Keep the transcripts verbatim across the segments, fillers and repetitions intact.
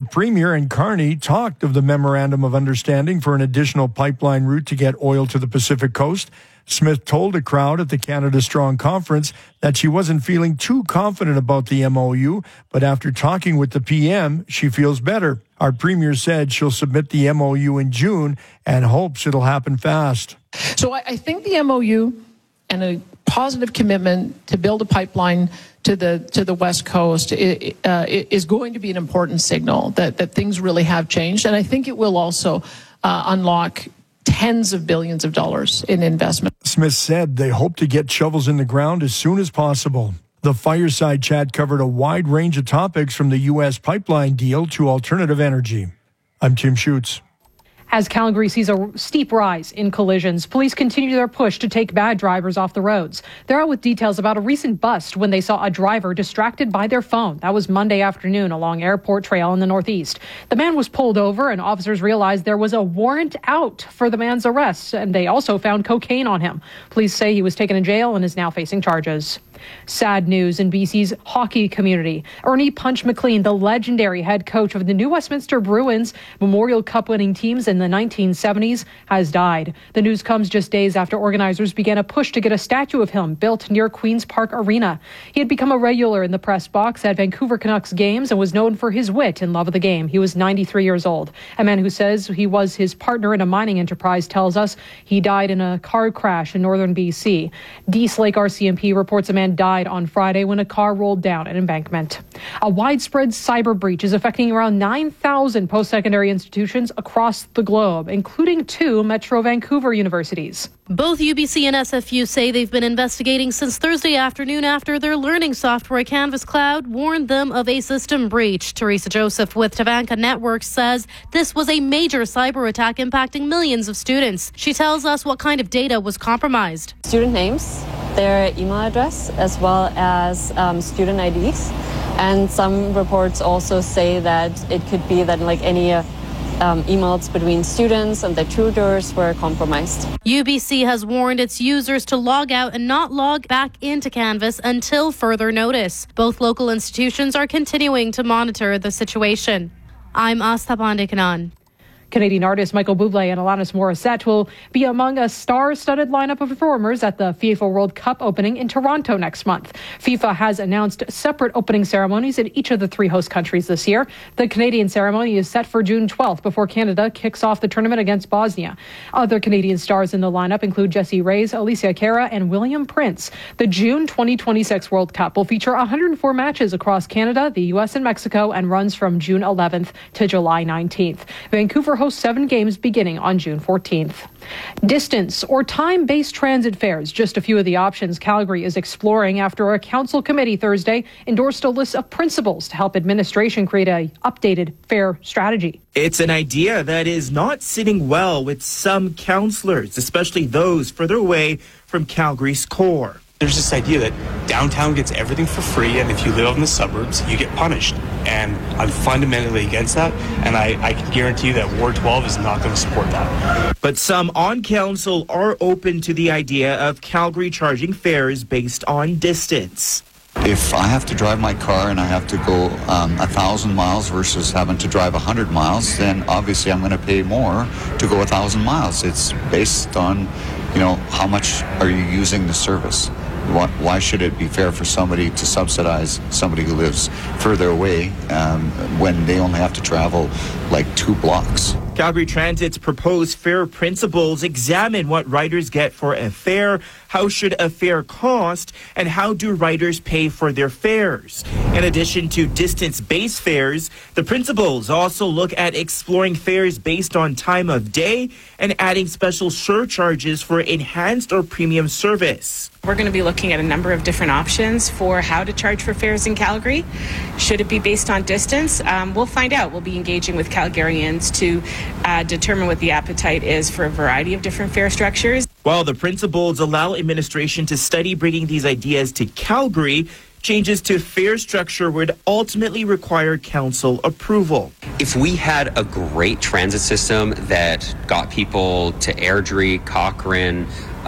Premier and Carney talked of the memorandum of understanding for an additional pipeline route to get oil to the Pacific Coast. Smith told a crowd at the Canada Strong Conference that she wasn't feeling too confident about the M O U, but after talking with the P M, she feels better. Our Premier said she'll submit the M O U in June and hopes it'll happen fast. So I think the M O U and a positive commitment to build a pipeline to the to the West Coast uh, is going to be an important signal that, that things really have changed. And I think it will also uh, unlock tens of billions of dollars in investment. Smith said they hope to get shovels in the ground as soon as possible. The Fireside Chat covered a wide range of topics from the U S pipeline deal to alternative energy. I'm Tim Schutz. As Calgary sees a steep rise in collisions, police continue their push to take bad drivers off the roads. They're out with details about a recent bust when they saw a driver distracted by their phone. That was Monday afternoon along Airport Trail in the Northeast. The man was pulled over and officers realized there was a warrant out for the man's arrest, and they also found cocaine on him. Police say he was taken to jail and is now facing charges. Sad news in B C's hockey community. Ernie Punch McLean, the legendary head coach of the New Westminster Bruins, Memorial Cup winning teams in the nineteen seventies, has died. The news comes just days after organizers began a push to get a statue of him built near Queen's Park Arena. He had become a regular in the press box at Vancouver Canucks games and was known for his wit and love of the game. He was ninety-three years old. A man who says he was his partner in a mining enterprise tells us he died in a car crash in northern B C. Dease Lake R C M P reports a man died on Friday when a car rolled down an embankment. A widespread cyber breach is affecting around nine thousand post-secondary institutions across the globe, including two Metro Vancouver universities. Both U B C and S F U say they've been investigating since Thursday afternoon after their learning software Canvas Cloud warned them of a system breach. Teresa Joseph with Tavanka Networks says this was a major cyber attack impacting millions of students. She tells us what kind of data was compromised. Student names, their email address, as well as um, student I Ds. And some reports also say that it could be that like any uh, Um, emails between students and their tutors were compromised. U B C has warned its users to log out and not log back into Canvas until further notice. Both local institutions are continuing to monitor the situation. I'm Asta Pandekanan. Canadian artist Michael Bublé and Alanis Morissette will be among a star-studded lineup of performers at the FIFA World Cup opening in Toronto next month. FIFA has announced separate opening ceremonies in each of the three host countries this year. The Canadian ceremony is set for June twelfth before Canada kicks off the tournament against Bosnia. Other Canadian stars in the lineup include Jessie Reyes, Alicia Cara, and William Prince. The June twenty twenty-six World Cup will feature one hundred four matches across Canada, the U S, and Mexico and runs from June eleventh to July nineteenth. Vancouver hosts seven games beginning on June fourteenth. Distance or time-based transit fares, just a few of the options Calgary is exploring after a council committee Thursday endorsed a list of principles to help administration create a updated fare strategy. It's an idea that is not sitting well with some councillors, especially those further away from Calgary's core. There's this idea that downtown gets everything for free, and if you live in the suburbs, you get punished. And I'm fundamentally against that, and I, I can guarantee you that Ward twelve is not going to support that. But some on council are open to the idea of Calgary charging fares based on distance. If I have to drive my car and I have to go um, a thousand miles versus having to drive a hundred miles, then obviously I'm going to pay more to go a thousand miles. It's based on, you know, how much are you using the service? Why, why should it be fair for somebody to subsidize somebody who lives further away um, when they only have to travel like two blocks? Calgary Transit's proposed fare principles examine what riders get for a fare, how should a fare cost, and how do riders pay for their fares. In addition to distance-based fares, the principles also look at exploring fares based on time of day and adding special surcharges for enhanced or premium service. We're going to be looking at a number of different options for how to charge for fares in Calgary. Should it be based on distance? Um, we'll find out. We'll be engaging with Calgarians to uh, determine what the appetite is for a variety of different fare structures. While the principles allow administration to study bringing these ideas to Calgary, changes to fare structure would ultimately require council approval. If we had a great transit system that got people to Airdrie, Cochrane,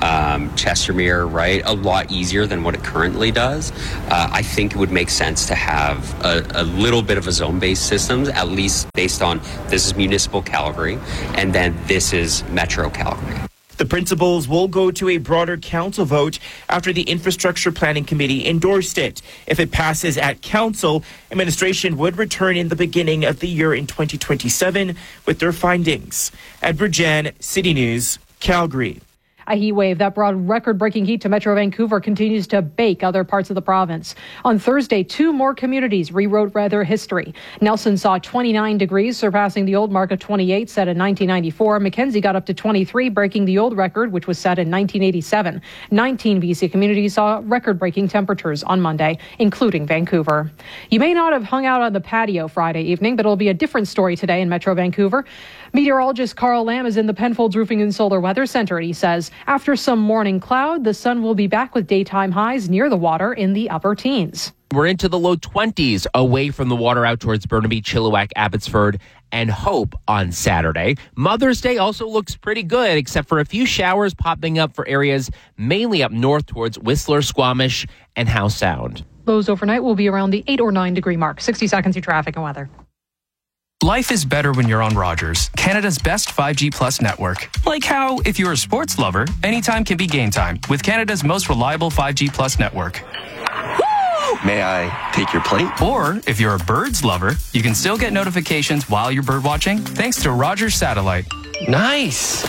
um, Chestermere, right, a lot easier than what it currently does. Uh, I think it would make sense to have a, a little bit of a zone-based system, at least based on this is municipal Calgary, and then this is Metro Calgary. The principles will go to a broader council vote after the Infrastructure Planning Committee endorsed it. If it passes at council, administration would return in the beginning of the year in twenty twenty-seven with their findings. Edward Jan, City News, Calgary. A heat wave that brought record-breaking heat to Metro Vancouver continues to bake other parts of the province. On Thursday, two more communities rewrote weather history. Nelson saw twenty-nine degrees, surpassing the old mark of twenty-eight set in nineteen ninety-four. Mackenzie got up to twenty-three, breaking the old record, which was set in nineteen eighty-seven. nineteen B C communities saw record-breaking temperatures on Monday, including Vancouver. You may not have hung out on the patio Friday evening, but it'll be a different story today in Metro Vancouver. Meteorologist Carl Lamb is in the Penfolds Roofing and Solar Weather Center, and he says after some morning cloud, the sun will be back with daytime highs near the water in the upper teens. We're into the low twenties away from the water out towards Burnaby, Chilliwack, Abbotsford, and Hope on Saturday. Mother's Day also looks pretty good, except for a few showers popping up for areas mainly up north towards Whistler, Squamish, and Howe Sound. Lows overnight will be around the eight or nine degree mark. sixty seconds of traffic and weather. Life is better when you're on Rogers, Canada's best five G Plus network. Like how, if you're a sports lover, anytime can be game time with Canada's most reliable five G Plus network. May I take your plate? Or, if you're a birds lover, you can still get notifications while you're bird watching thanks to Rogers Satellite. Nice.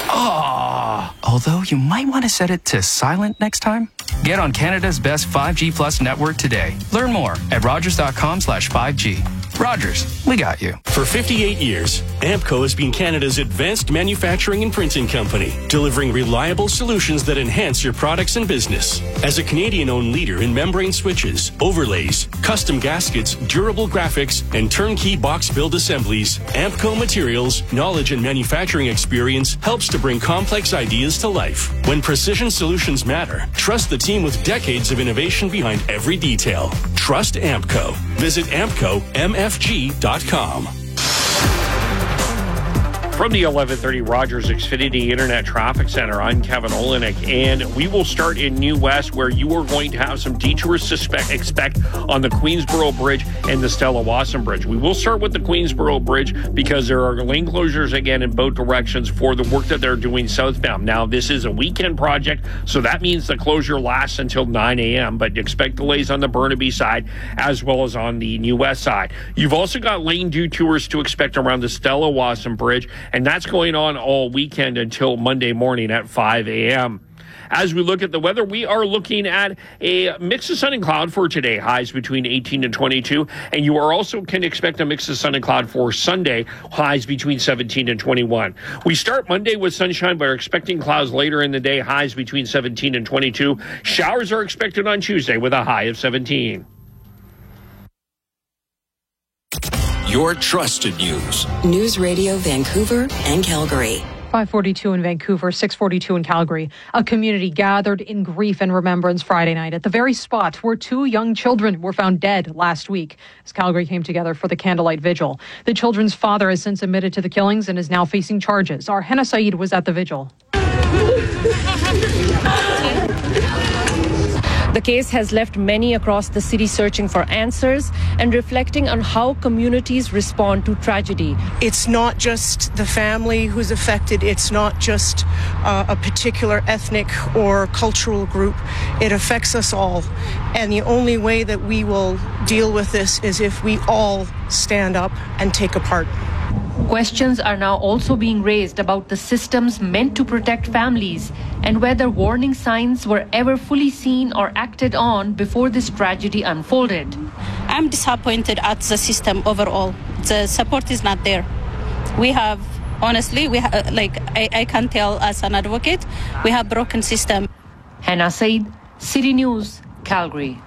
Oh, although you might want to set it to silent next time. Get on Canada's best five G Plus network today. Learn more at rogers.com slash 5G. Rogers, we got you. For fifty-eight years, Ampco has been Canada's advanced manufacturing and printing company, delivering reliable solutions that enhance your products and business. As a Canadian-owned leader in membrane switches, overlays, custom gaskets, durable graphics, and turnkey box build assemblies, Ampco Materials' knowledge and manufacturing experience helps to bring complex ideas to life. When precision solutions matter, trust the team with decades of innovation behind every detail. Trust Ampco. Visit ampco m f g dot com. From the eleven thirty Rogers Xfinity Internet Traffic Center, I'm Kevin Olenek, and we will start in New West, where you are going to have some detours suspect, expect on the Queensboro Bridge and the Stella Wasson Bridge. We will start with the Queensboro Bridge because there are lane closures again in both directions for the work that they're doing southbound. Now, this is a weekend project, so that means the closure lasts until nine a.m., but expect delays on the Burnaby side as well as on the New West side. You've also got lane detours to expect around the Stella Wasson Bridge, and that's going on all weekend until Monday morning at five a.m. As we look at the weather, we are looking at a mix of sun and cloud for today, highs between eighteen and twenty-two, and you are also can expect a mix of sun and cloud for Sunday, highs between seventeen and twenty-one. We start Monday with sunshine, but are expecting clouds later in the day, highs between seventeen and twenty-two. Showers are expected on Tuesday with a high of seventeen. Your trusted news. News Radio Vancouver and Calgary. five forty-two in Vancouver, six forty-two in Calgary. A community gathered in grief and remembrance Friday night at the very spot where two young children were found dead last week as Calgary came together for the candlelight vigil. The children's father has since admitted to the killings and is now facing charges. Our Henna Saeed was at the vigil. The case has left many across the city searching for answers and reflecting on how communities respond to tragedy. It's not just the family who's affected. It's not just uh, a particular ethnic or cultural group. It affects us all. And the only way that we will deal with this is if we all stand up and take a part. Questions are now also being raised about the systems meant to protect families and whether warning signs were ever fully seen or acted on before this tragedy unfolded. I'm disappointed at the system overall. The support is not there. We have, honestly, we ha- like I, I can tell as an advocate, we have broken system. Henna Saeed, City News, Calgary.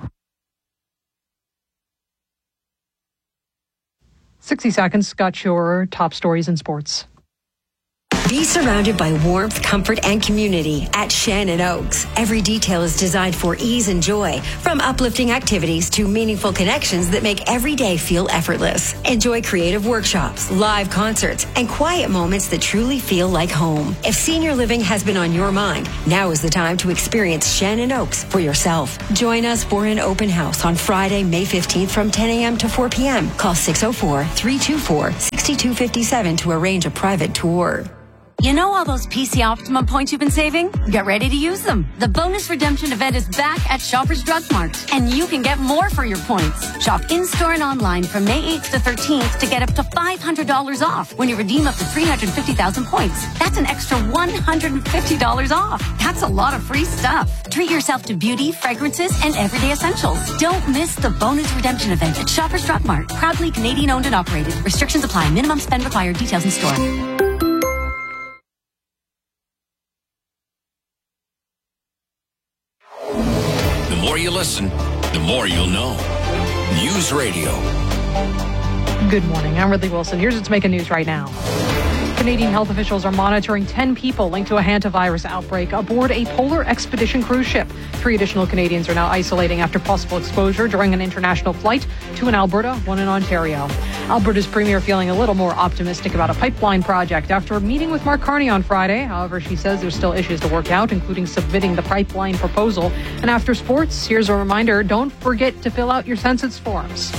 sixty seconds, Scott Shore, top stories in sports. Be surrounded by warmth, comfort, and community at Shannon Oaks. Every detail is designed for ease and joy, from uplifting activities to meaningful connections that make every day feel effortless. Enjoy creative workshops, live concerts, and quiet moments that truly feel like home. If senior living has been on your mind, now is the time to experience Shannon Oaks for yourself. Join us for an open house on Friday, May fifteenth from ten a.m. to four p.m. Call six oh four, three two four, six two five seven to arrange a private tour. You know all those P C Optimum points you've been saving? Get ready to use them. The bonus redemption event is back at Shoppers Drug Mart, and you can get more for your points. Shop in-store and online from May eighth to thirteenth to get up to five hundred dollars off when you redeem up to three hundred fifty thousand points. That's an extra one hundred fifty dollars off. That's a lot of free stuff. Treat yourself to beauty, fragrances, and everyday essentials. Don't miss the bonus redemption event at Shoppers Drug Mart. Proudly Canadian owned and operated. Restrictions apply. Minimum spend required. Details in store. The more you listen, the more you'll know. News Radio. Good morning. I'm Ridley Wilson. Here's what's making news right now. Canadian health officials are monitoring ten people linked to a hantavirus outbreak aboard a polar expedition cruise ship. Three additional Canadians are now isolating after possible exposure during an international flight, two in Alberta, one in Ontario. Alberta's premier feeling a little more optimistic about a pipeline project after a meeting with Mark Carney on Friday. However, she says there's still issues to work out, including submitting the pipeline proposal. And after sports, here's a reminder, don't forget to fill out your census forms.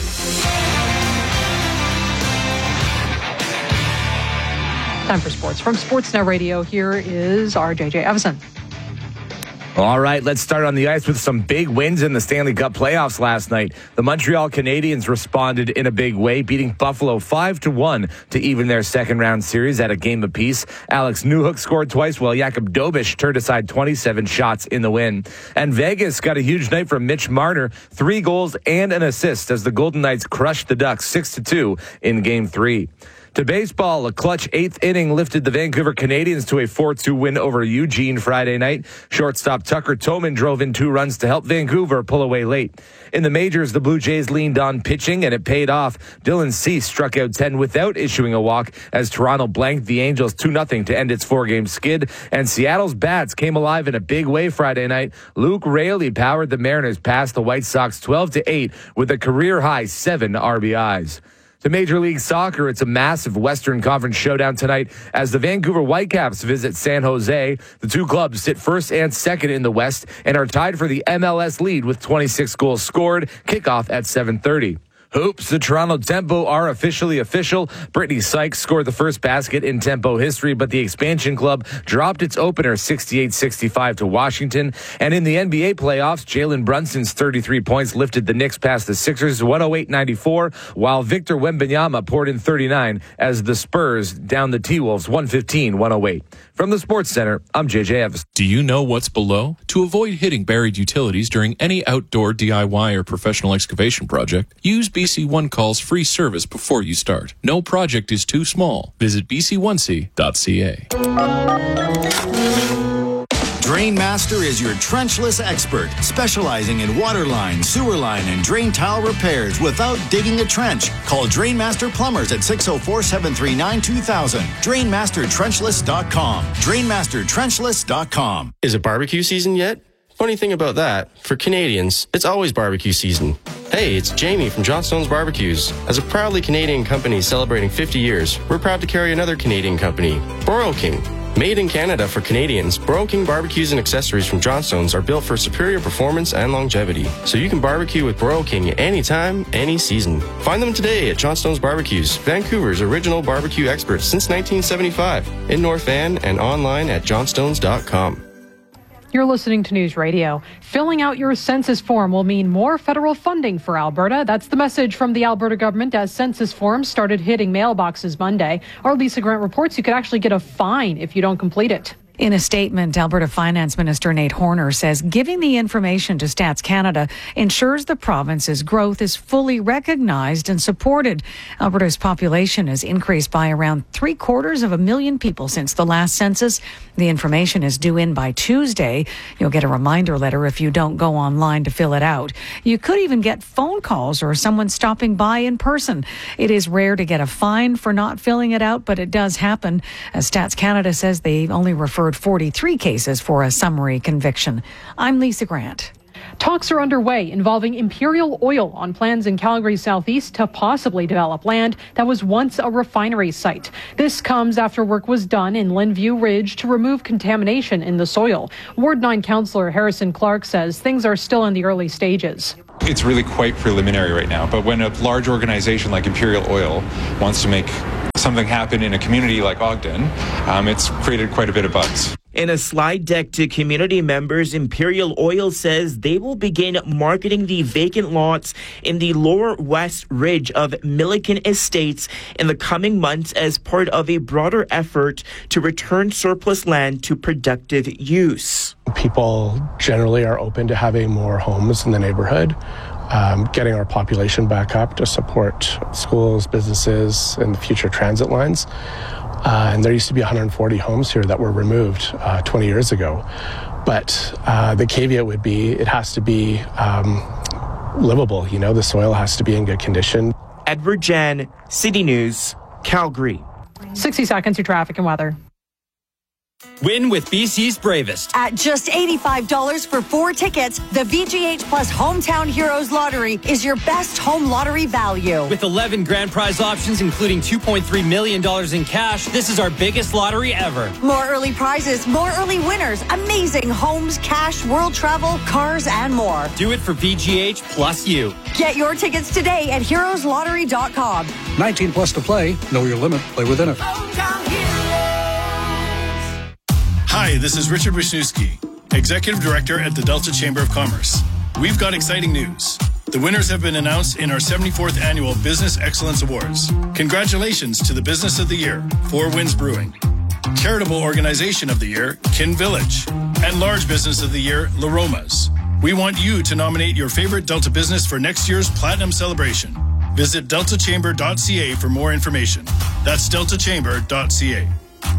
Time for sports. From Sportsnet Radio, here is our J J Evison. All right, let's start on the ice with some big wins in the Stanley Cup playoffs last night. The Montreal Canadiens responded in a big way, beating Buffalo five to one to even their second-round series at a game apiece. Alex Newhook scored twice, while Jakub Dobeš turned aside twenty-seven shots in the win. And Vegas got a huge night from Mitch Marner, three goals and an assist as the Golden Knights crushed the Ducks six to two in Game three. To baseball, a clutch eighth inning lifted the Vancouver Canadians to a four two win over Eugene Friday night. Shortstop Tucker Toman drove in two runs to help Vancouver pull away late. In the majors, the Blue Jays leaned on pitching, and it paid off. Dylan Cease struck out ten without issuing a walk as Toronto blanked the Angels two nothing to end its four-game skid. And Seattle's bats came alive in a big way Friday night. Luke Raley powered the Mariners past the White Sox twelve to eight with a career-high seven R B Is. To Major League Soccer, it's a massive Western Conference showdown tonight as the Vancouver Whitecaps visit San Jose. The two clubs sit first and second in the West and are tied for the M L S lead with twenty-six goals scored. Kickoff at seven thirty. Hoops, the Toronto Tempo are officially official. Brittany Sykes scored the first basket in Tempo history, but the expansion club dropped its opener sixty-eight sixty-five to Washington. And in the N B A playoffs, Jalen Brunson's thirty-three points lifted the Knicks past the Sixers one oh eight ninety-four, while Victor Wembanyama poured in thirty-nine as the Spurs down the T-Wolves one fifteen one oh eight. From the Sports Center, I'm J J Evans. Do you know what's below? To avoid hitting buried utilities during any outdoor D I Y or professional excavation project, use B C one Call's free service before you start. No project is too small. Visit b c one c dot c a. Drainmaster is your trenchless expert, specializing in water line, sewer line, and drain tile repairs without digging a trench. Call Drainmaster Plumbers at six oh four, seven three nine, two thousand. Drainmaster Trenchless dot com. Drainmaster Trenchless dot com. Is it barbecue season yet? Funny thing about that, for Canadians, it's always barbecue season. Hey, it's Jamie from Johnstone's Barbecues. As a proudly Canadian company celebrating fifty years, we're proud to carry another Canadian company, Broil King. Made in Canada for Canadians, Broil King barbecues and accessories from Johnstone's are built for superior performance and longevity. So you can barbecue with Broil King anytime, any season. Find them today at Johnstone's Barbecues, Vancouver's original barbecue experts since nineteen seventy-five, in North Van and online at johnstones dot com. You're listening to News Radio. Filling out your census form will mean more federal funding for Alberta. That's the message from the Alberta government as census forms started hitting mailboxes Monday. Our Lisa Grant reports you could actually get a fine if you don't complete it. In a statement, Alberta Finance Minister Nate Horner says giving the information to Stats Canada ensures the province's growth is fully recognized and supported. Alberta's population has increased by around three quarters of a million people since the last census. The information is due in by Tuesday. You'll get a reminder letter if you don't go online to fill it out. You could even get phone calls or someone stopping by in person. It is rare to get a fine for not filling it out, but it does happen. As Stats Canada says, they only referred forty-three cases for a summary conviction. I'm Lisa Grant. Talks are underway involving Imperial Oil on plans in Calgary's southeast to possibly develop land that was once a refinery site. This comes after work was done in Linview Ridge to remove contamination in the soil. Ward nine Councillor Harrison Clark says things are still in the early stages. It's really quite preliminary right now, but when a large organization like Imperial Oil wants to make something happen in a community like Ogden, um, it's created quite a bit of buzz. In a slide deck to community members, Imperial Oil says they will begin marketing the vacant lots in the lower west ridge of Milliken Estates in the coming months as part of a broader effort to return surplus land to productive use. People generally are open to having more homes in the neighborhood, um, getting our population back up to support schools, businesses, and the future transit lines. Uh, and there used to be one hundred forty homes here that were removed uh, twenty years ago. But uh, the caveat would be it has to be um, livable. You know, the soil has to be in good condition. Edward Jan, City News, Calgary. sixty seconds to traffic and weather. Win with B C's Bravest. At just eighty-five dollars for four tickets, the V G H Plus Hometown Heroes Lottery is your best home lottery value. With eleven grand prize options, including two point three million dollars in cash, this is our biggest lottery ever. More early prizes, more early winners, amazing homes, cash, world travel, cars, and more. Do it for V G H plus you. Get your tickets today at heroes lottery dot com. nineteen plus to play. Know your limit. Play within it. Hi, this is Richard Wisniewski, Executive Director at the Delta Chamber of Commerce. We've got exciting news. The winners have been announced in our seventy-fourth Annual Business Excellence Awards. Congratulations to the Business of the Year, Four Winds Brewing. Charitable Organization of the Year, Kin Village. And Large Business of the Year, La Romas. We want you to nominate your favorite Delta business for next year's Platinum Celebration. Visit delta chamber dot c a for more information. That's delta chamber dot c a.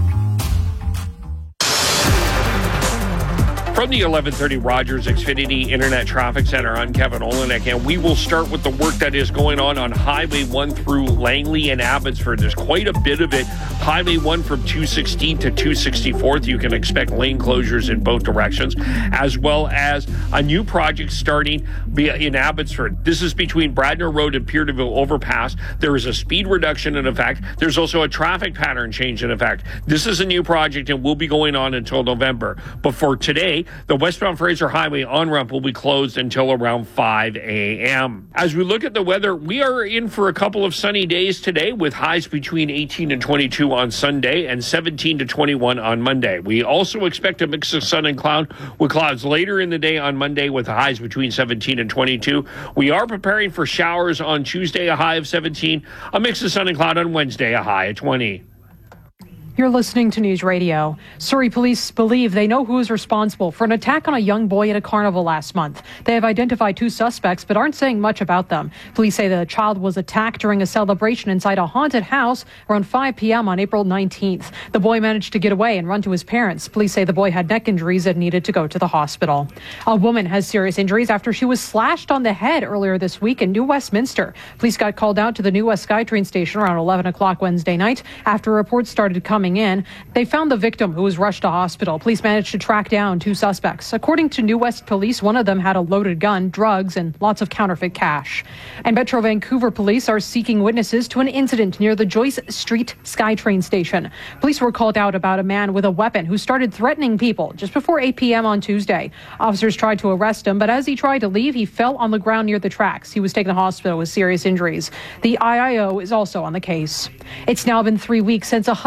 From the eleven thirty Rogers Xfinity Internet Traffic Center, I'm Kevin Olenek, and we will start with the work that is going on on Highway one through Langley and Abbotsford. There's quite a bit of it. Highway one from two sixteenth to two sixty-fourth, you can expect lane closures in both directions, as well as a new project starting in Abbotsford. This is between Bradner Road and Peterville Overpass. There is a speed reduction in effect. There's also a traffic pattern change in effect. This is a new project and will be going on until November. But for today, the westbound Fraser Highway on-ramp will be closed until around five a.m. As we look at the weather, we are in for a couple of sunny days today with highs between eighteen and twenty-two on Sunday and seventeen to twenty-one on Monday. We also expect a mix of sun and cloud with clouds later in the day on Monday with highs between seventeen and twenty-two. We are preparing for showers on Tuesday, a high of seventeen, a mix of sun and cloud on Wednesday, a high of twenty. You're listening to News Radio. Surrey police believe they know who is responsible for an attack on a young boy at a carnival last month. They have identified two suspects but aren't saying much about them. Police say the child was attacked during a celebration inside a haunted house around five p.m. on April nineteenth. The boy managed to get away and run to his parents. Police say the boy had neck injuries and needed to go to the hospital. A woman has serious injuries after she was slashed on the head earlier this week in New Westminster. Police got called out to the New West SkyTrain station around eleven o'clock Wednesday night after reports started coming in. They found the victim, who was rushed to hospital. Police managed to track down two suspects. According to New West Police, one of them had a loaded gun, drugs, and lots of counterfeit cash. And Metro Vancouver police are seeking witnesses to an incident near the Joyce Street SkyTrain station. Police were called out about a man with a weapon who started threatening people just before eight p.m. on Tuesday. Officers tried to arrest him, but as he tried to leave, he fell on the ground near the tracks. He was taken to hospital with serious injuries. The I I O is also on the case. It's now been three weeks since one hundred fifty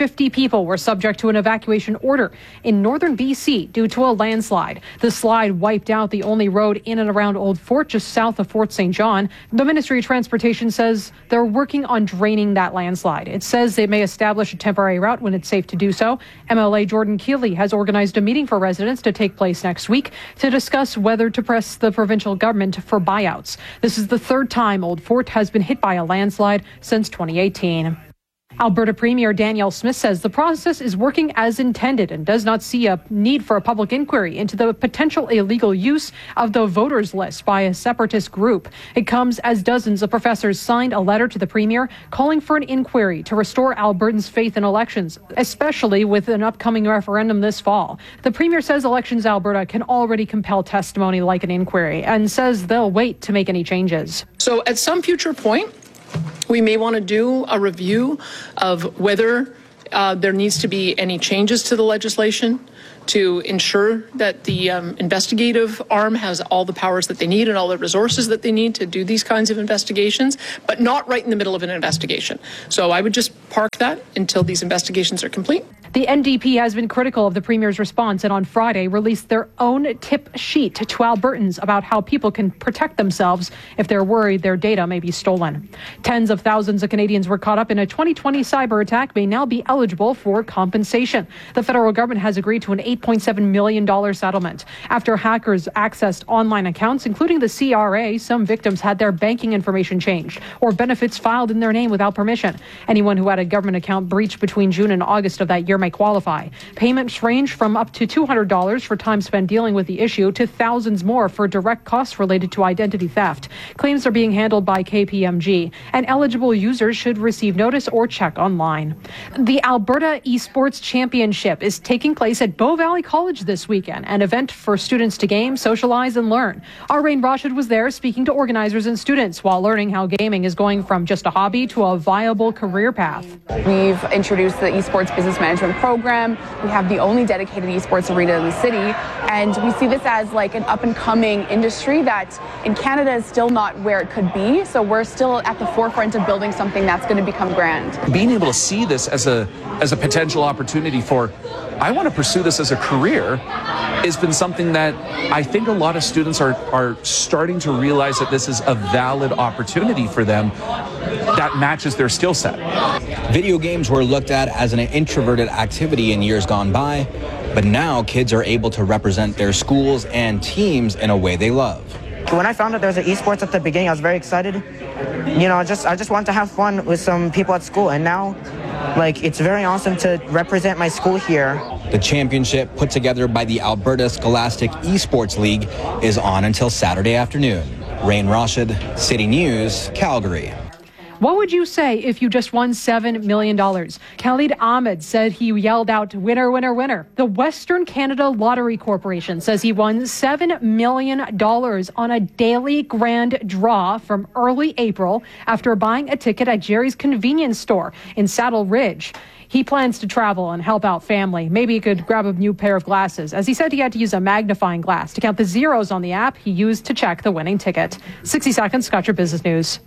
fifty people were subject to an evacuation order in northern B C due to a landslide. The slide wiped out the only road in and around Old Fort, just south of Fort Saint John. The Ministry of Transportation says they're working on draining that landslide. It says they may establish a temporary route when it's safe to do so. M L A Jordan Keeley has organized a meeting for residents to take place next week to discuss whether to press the provincial government for buyouts. This is the third time Old Fort has been hit by a landslide since twenty eighteen. Alberta Premier Danielle Smith says the process is working as intended and does not see a need for a public inquiry into the potential illegal use of the voters list by a separatist group. It comes as dozens of professors signed a letter to the Premier calling for an inquiry to restore Albertans' faith in elections, especially with an upcoming referendum this fall. The Premier says Elections Alberta can already compel testimony like an inquiry and says they'll wait to make any changes. So at some future point, we may want to do a review of whether uh, there needs to be any changes to the legislation to ensure that the um, investigative arm has all the powers that they need and all the resources that they need to do these kinds of investigations, but not right in the middle of an investigation. So I would just park that until these investigations are complete. The N D P has been critical of the Premier's response and on Friday released their own tip sheet to Albertans about how people can protect themselves if they're worried their data may be stolen. Tens of thousands of Canadians were caught up in a twenty twenty cyber attack may now be eligible for compensation. The federal government has agreed to an eight point seven million dollars settlement. After hackers accessed online accounts, including the C R A, some victims had their banking information changed or benefits filed in their name without permission. Anyone who had a government account breached between June and August of that year may qualify. Payments range from up to two hundred dollars for time spent dealing with the issue to thousands more for direct costs related to identity theft. Claims are being handled by K P M G, and eligible users should receive notice or check online. The Alberta Esports Championship is taking place at Bow Valley College this weekend, an event for students to game, socialize, and learn. Our Rain Rashid was there speaking to organizers and students while learning how gaming is going from just a hobby to a viable career path. We've introduced the Esports Business Management program. We have the only dedicated esports arena in the city, and we see this as like an up-and-coming industry that in Canada is still not where it could be, so we're still at the forefront of building something that's going to become grand. Being able to see this as a as a potential opportunity for, I want to pursue this as a career, has been something that I think a lot of students are, are starting to realize that this is a valid opportunity for them that matches their skill set. Video games were looked at as an introverted activity in years gone by, but now kids are able to represent their schools and teams in a way they love. When I found out there was an esports at the beginning, I was very excited. You know, just I just wanted to have fun with some people at school, and now, like, it's very awesome to represent my school here. The championship, put together by the Alberta Scholastic Esports League, is on until Saturday afternoon. Rain Rashid, City News, Calgary. What would you say if you just won seven million dollars? Khalid Ahmed said he yelled out, winner, winner, winner. The Western Canada Lottery Corporation says he won seven million dollars on a daily grand draw from early April after buying a ticket at Jerry's convenience store in Saddle Ridge. He plans to travel and help out family. Maybe he could grab a new pair of glasses, as he said he had to use a magnifying glass to count the zeros on the app he used to check the winning ticket. sixty seconds, got your business news.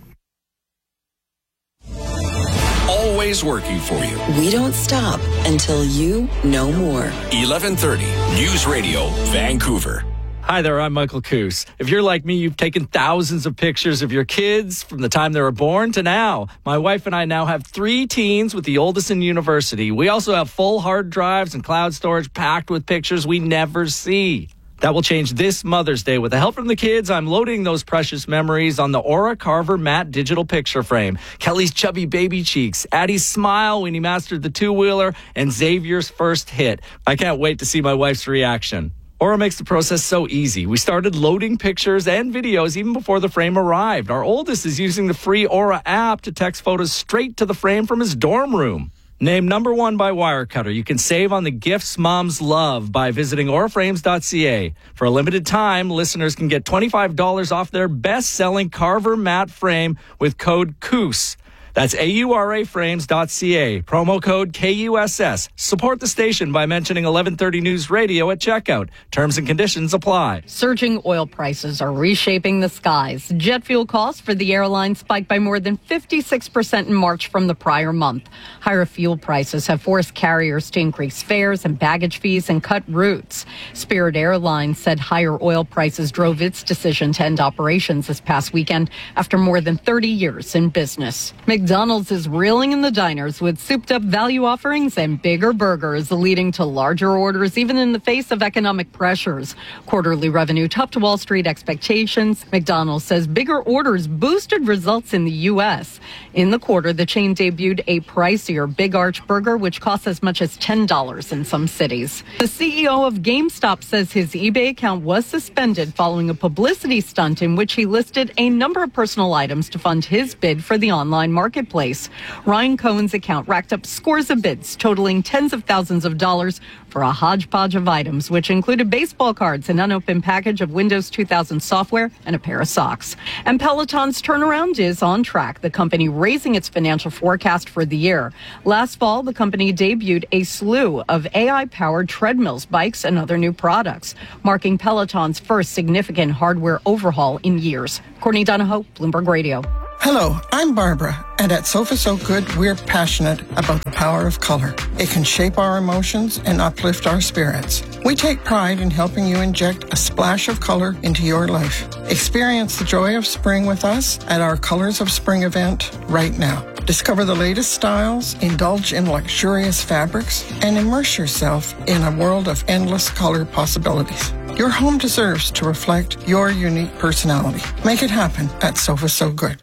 Always working for you. We don't stop until you know more. eleven thirty News Radio, Vancouver. Hi there, I'm Michael Coos. If you're like me, you've taken thousands of pictures of your kids from the time they were born to now. My wife and I now have three teens, with the oldest in university. We also have full hard drives and cloud storage packed with pictures we never see. That will change this Mother's Day. With the help from the kids, I'm loading those precious memories on the Aura Carver matte digital picture frame. Kelly's chubby baby cheeks, Addie's smile when he mastered the two-wheeler, and Xavier's first hit. I can't wait to see my wife's reaction. Aura makes the process so easy. We started loading pictures and videos even before the frame arrived. Our oldest is using the free Aura app to text photos straight to the frame from his dorm room. Named number one by Wirecutter, you can save on the gifts moms love by visiting aura frames dot c a. For a limited time, listeners can get twenty-five dollars off their best-selling Carver matte frame with code C O O S. That's A U R A frames dot C A. Promo code K U S S. Support the station by mentioning eleven thirty News Radio at checkout. Terms and conditions apply. Surging oil prices are reshaping the skies. Jet fuel costs for the airline spiked by more than fifty-six percent in March from the prior month. Higher fuel prices have forced carriers to increase fares and baggage fees and cut routes. Spirit Airlines said higher oil prices drove its decision to end operations this past weekend after more than thirty years in business. McDonald's is reeling in the diners with souped-up value offerings and bigger burgers, leading to larger orders even in the face of economic pressures. Quarterly revenue topped Wall Street expectations. McDonald's says bigger orders boosted results in the U S. In the quarter, the chain debuted a pricier Big Arch burger, which costs as much as ten dollars in some cities. The C E O of GameStop says his eBay account was suspended following a publicity stunt in which he listed a number of personal items to fund his bid for the online marketplace. Ryan Cohen's account racked up scores of bids totaling tens of thousands of dollars for a hodgepodge of items, which included baseball cards, an unopened package of Windows two thousand software, and a pair of socks. And Peloton's turnaround is on track, the company raising its financial forecast for the year. Last fall, the company debuted a slew of A I-powered treadmills, bikes, and other new products, marking Peloton's first significant hardware overhaul in years. Courtney Donahoe, Bloomberg Radio. Hello, I'm Barbara, and at Sofa So Good, we're passionate about the power of color. It can shape our emotions and uplift our spirits. We take pride in helping you inject a splash of color into your life. Experience the joy of spring with us at our Colors of Spring event right now. Discover the latest styles, indulge in luxurious fabrics, and immerse yourself in a world of endless color possibilities. Your home deserves to reflect your unique personality. Make it happen at Sofa So Good.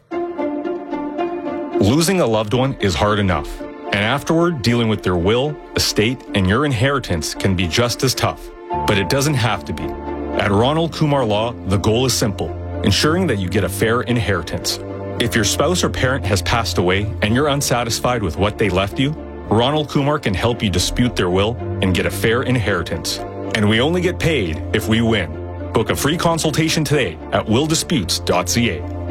Losing a loved one is hard enough, and afterward, dealing with their will, estate, and your inheritance can be just as tough. But it doesn't have to be. At Ronald Kumar Law, the goal is simple: ensuring that you get a fair inheritance. If your spouse or parent has passed away and you're unsatisfied with what they left you, Ronald Kumar can help you dispute their will and get a fair inheritance. And we only get paid if we win. Book a free consultation today at will disputes dot c a.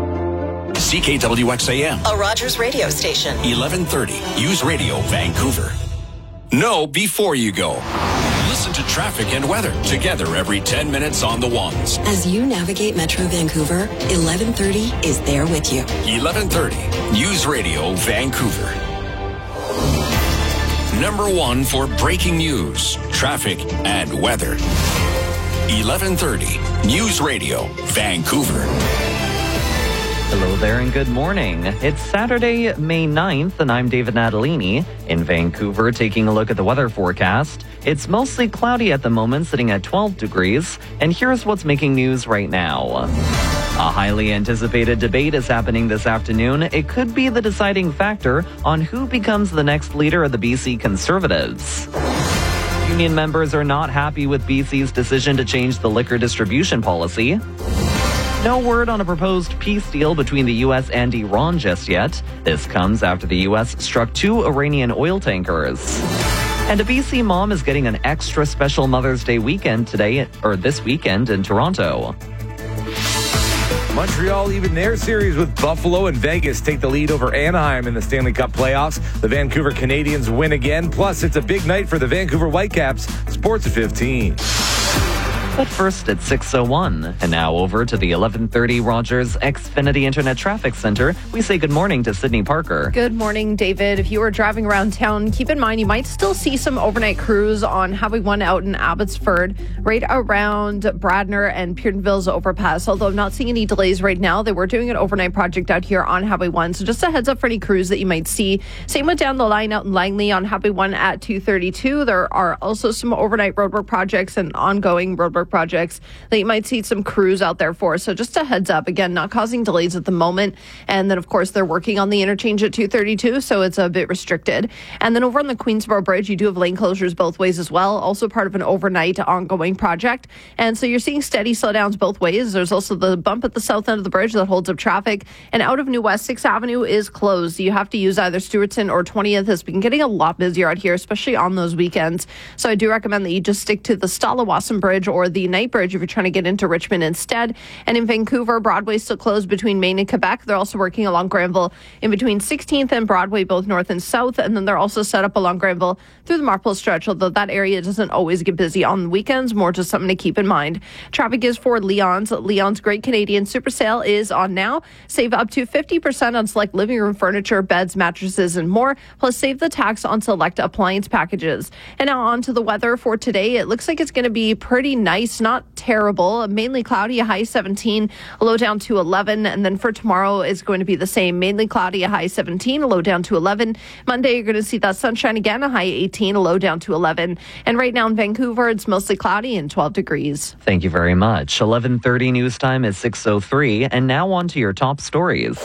C K W X A M, a Rogers radio station. eleven thirty, News Radio, Vancouver. Know before you go. Listen to traffic and weather together every ten minutes on the ones. As you navigate Metro Vancouver, eleven thirty is there with you. eleven thirty, News Radio, Vancouver. Number one for breaking news, traffic, and weather. eleven thirty, News Radio, Vancouver. Hello there and good morning. It's Saturday, May ninth, and I'm David Natalini in Vancouver taking a look at the weather forecast. It's mostly cloudy at the moment, sitting at twelve degrees, and here's what's making news right now. A highly anticipated debate is happening this afternoon. It could be the deciding factor on who becomes the next leader of the B C Conservatives. Union members are not happy with B C's decision to change the liquor distribution policy. No word on a proposed peace deal between the U S and Iran just yet. This comes after the U S struck two Iranian oil tankers. And a B C mom is getting an extra special Mother's Day weekend today, or this weekend in Toronto. Montreal even their series with Buffalo and Vegas take the lead over Anaheim in the Stanley Cup playoffs. The Vancouver Canadians win again. Plus, it's a big night for the Vancouver Whitecaps. Sports at fifteen. But first at six oh one. And now over to the eleven thirty Rogers Xfinity Internet Traffic Center. We say good morning to Sydney Parker. Good morning, David. If you are driving around town, keep in mind you might still see some overnight crews on Highway one out in Abbotsford, right around Bradner and Peardenville's overpass. Although I'm not seeing any delays right now. They were doing an overnight project out here on Highway one. So just a heads up for any crews that you might see. Same with down the line out in Langley on Highway one at two thirty-two. There are also some overnight roadwork projects and ongoing roadwork projects that you might see some crews out there for. So just a heads up, again, not causing delays at the moment. And then, of course, they're working on the interchange at two thirty-two, so it's a bit restricted. And then over on the Queensboro Bridge, you do have lane closures both ways as well, also part of an overnight ongoing project. And so you're seeing steady slowdowns both ways. There's also the bump at the south end of the bridge that holds up traffic. And out of New West, sixth Avenue is closed. You have to use either Stewartson or twentieth. It's been getting a lot busier out here, especially on those weekends. So I do recommend that you just stick to the Stalawasan Bridge or the the night bridge if you're trying to get into Richmond instead. And in Vancouver, Broadway still closed between Maine and Quebec. They're also working along Granville in between sixteenth and Broadway, both north and south. And then they're also set up along Granville through the Marple stretch, although that area doesn't always get busy on the weekends. More just something to keep in mind. Traffic is for Leon's. Leon's Great Canadian Super Sale is on now. Save up to fifty percent on select living room furniture, beds, mattresses, and more. Plus, save the tax on select appliance packages. And now on to the weather for today. It looks like it's going to be pretty nice, not terrible. Mainly cloudy, a high seventeen, a low down to eleven. And then for tomorrow, it's going to be the same. Mainly cloudy, a high seventeen, a low down to eleven. Monday, you're going to see that sunshine again, a high eighteen, a low down to eleven. And right now in Vancouver, it's mostly cloudy and twelve degrees. Thank you very much. eleven thirty news time is six oh three. And now on to your top stories.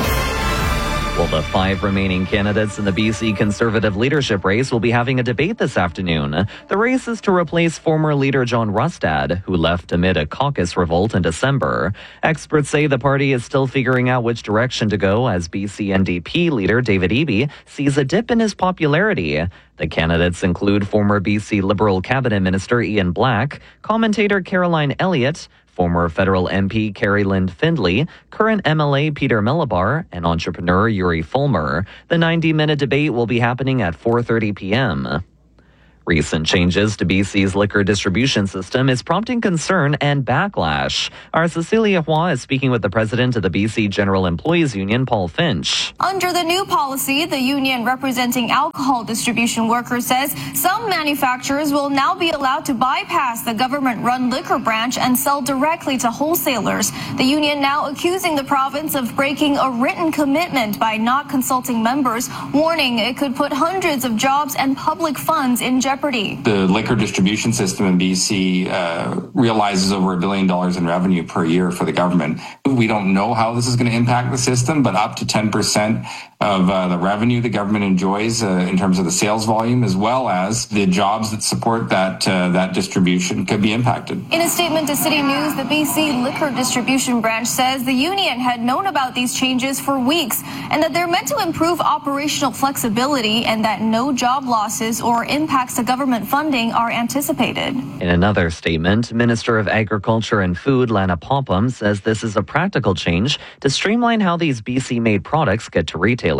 Well, the five remaining candidates in the B C Conservative leadership race will be having a debate this afternoon. The race is to replace former leader John Rustad, who left amid a caucus revolt in December. Experts say the party is still figuring out which direction to go as B C N D P leader David Eby sees a dip in his popularity. The candidates include former B C Liberal cabinet minister Ian Black, commentator Caroline Elliott, former federal M P Carrie Lynn Findlay, current M L A Peter Millibar, and entrepreneur Yuri Fulmer. The ninety-minute debate will be happening at four thirty p.m. Recent changes to B C's liquor distribution system is prompting concern and backlash. Our Cecilia Hua is speaking with the president of the B C General Employees Union, Paul Finch. Under the new policy, the union representing alcohol distribution workers says some manufacturers will now be allowed to bypass the government-run liquor branch and sell directly to wholesalers. The union now accusing the province of breaking a written commitment by not consulting members, warning it could put hundreds of jobs and public funds in jeopardy. The liquor distribution system in B C uh, realizes over a billion dollars in revenue per year for the government. We don't know how this is going to impact the system, but up to ten percent of uh, the revenue the government enjoys uh, in terms of the sales volume, as well as the jobs that support that uh, that distribution, could be impacted. In a statement to City News, the B C Liquor Distribution Branch says the union had known about these changes for weeks and that they're meant to improve operational flexibility and that no job losses or impacts to government funding are anticipated. In another statement, Minister of Agriculture and Food Lana Popham says this is a practical change to streamline how these B C-made products get to retailers.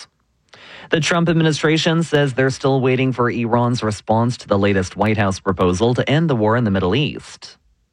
The Trump administration says they're still waiting for Iran's response to the latest White House proposal to end the war in the Middle East.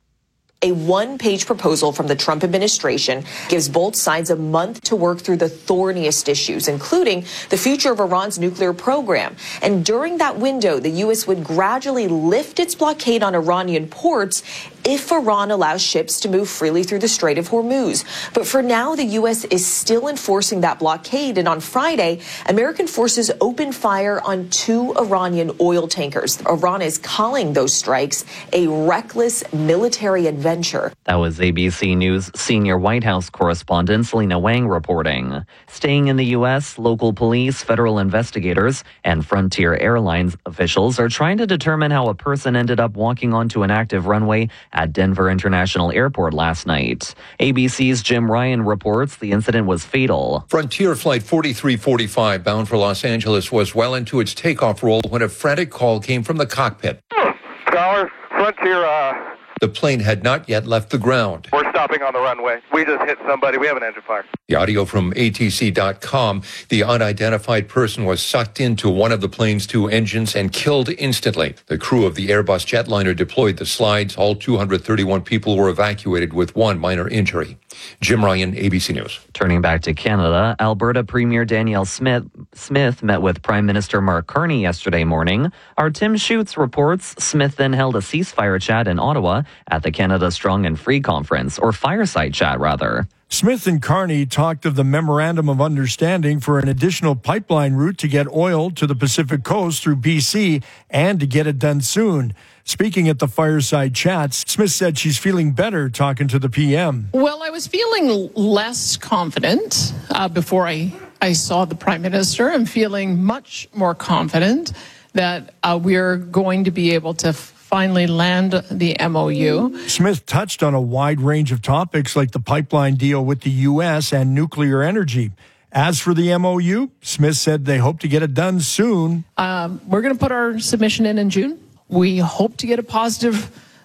A one-page proposal from the Trump administration gives both sides a month to work through the thorniest issues, including the future of Iran's nuclear program. And during that window, the U S would gradually lift its blockade on Iranian ports if Iran allows ships to move freely through the Strait of Hormuz. But for now, the U S is still enforcing that blockade. And on Friday, American forces opened fire on two Iranian oil tankers. Iran is calling those strikes a reckless military adventure. That was A B C News senior White House correspondent Selena Wang reporting. Staying in the U S, local police, federal investigators, and Frontier Airlines officials are trying to determine how a person ended up walking onto an active runway at Denver International Airport last night. A B C's Jim Ryan reports the incident was fatal. Frontier Flight forty-three forty-five bound for Los Angeles was well into its takeoff roll when a frantic call came from the cockpit. Scholar, Frontier, uh... The plane had not yet left the ground. We're stopping on the runway. We just hit somebody. We have an engine fire. The audio from A T C dot com. The unidentified person was sucked into one of the plane's two engines and killed instantly. The crew of the Airbus jetliner deployed the slides. All two hundred thirty-one people were evacuated with one minor injury. Jim Ryan, A B C News. Turning back to Canada, Alberta Premier Danielle Smith, Smith met with Prime Minister Mark Carney yesterday morning. Our Tim Schutz reports Smith then held a ceasefire chat in Ottawa at the Canada Strong and Free Conference, or fireside chat, rather. Smith and Carney talked of the Memorandum of Understanding for an additional pipeline route to get oil to the Pacific Coast through B C and to get it done soon. Speaking at the fireside chats, Smith said she's feeling better talking to the P M. Well, I was feeling less confident uh, before I, I saw the Prime Minister. I'm feeling much more confident that uh, we're going to be able to finally land the M O U. Smith touched on a wide range of topics like the pipeline deal with the U S and nuclear energy. As for the M O U, Smith said they hope to get it done soon. Um, we're going to put our submission in in June. We hope to get a positive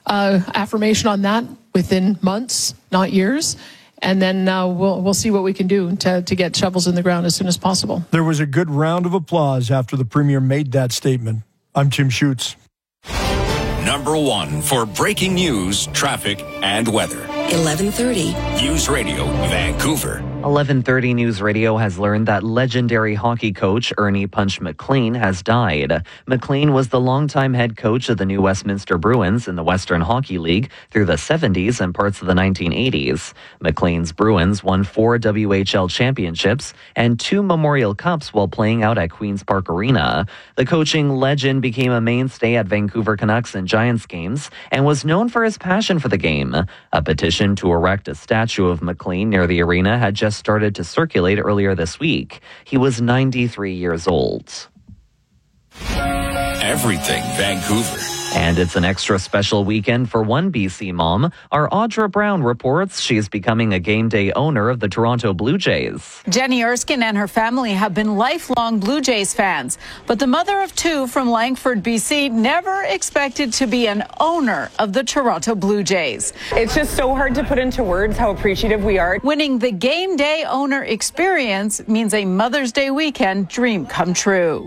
uh, affirmation on that within months, not years. And then uh, we'll we'll see what we can do to, to get shovels in the ground as soon as possible. There was a good round of applause after the Premier made that statement. I'm Tim Schutz. Number one for breaking news, traffic, and weather. eleven thirty. News Radio Vancouver. eleven thirty News Radio has learned that legendary hockey coach Ernie Punch McLean has died. McLean was the longtime head coach of the New Westminster Bruins in the Western Hockey League through the seventies and parts of the nineteen eighties. McLean's Bruins won four W H L championships and two Memorial Cups while playing out at Queen's Park Arena. The coaching legend became a mainstay at Vancouver Canucks and Giants games and was known for his passion for the game. A petition to erect a statue of McLean near the arena had just started to circulate earlier this week. He was ninety-three years old. Everything Vancouver. And it's an extra special weekend for one B C mom. Our Audra Brown reports she's becoming a game day owner of the Toronto Blue Jays. Jenny Erskine and her family have been lifelong Blue Jays fans, but the mother of two from Langford, B C never expected to be an owner of the Toronto Blue Jays. It's just so hard to put into words how appreciative we are. Winning the game day owner experience means a Mother's Day weekend dream come true.